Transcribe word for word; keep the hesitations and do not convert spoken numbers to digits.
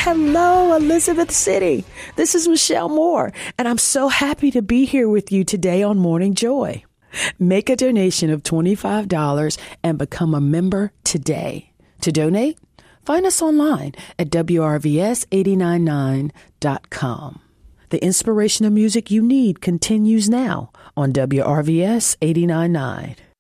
Hello, Elizabeth City. This is Michelle Moore, and I'm so happy to be here with you today on Morning Joy. Make a donation of twenty-five dollars and become a member today. To donate, find us online at W R V S eight nine nine dot com. The inspirational music you need continues now on W R V S eight nine nine.